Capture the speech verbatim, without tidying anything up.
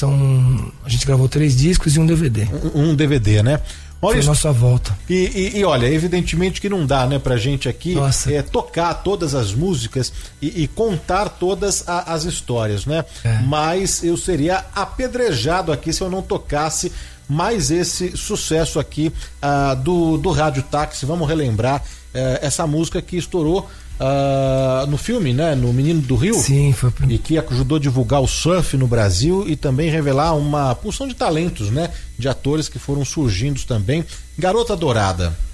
são, a gente gravou três discos e um D V D. Um, um D V D, né? Foi a nossa volta. E, e, e olha, evidentemente que não dá, né, pra gente aqui Nossa. é, tocar todas as músicas e, e contar todas a, as histórias, né? É. Mas eu seria apedrejado aqui se eu não tocasse mais esse sucesso aqui uh, do, do Rádio Táxi. Vamos relembrar uh, essa música que estourou Uh, no filme, né? No Menino do Rio. Sim, foi. E que ajudou a divulgar o surf no Brasil e também revelar uma porção de talentos, né? De atores que foram surgindo também. Garota Dourada.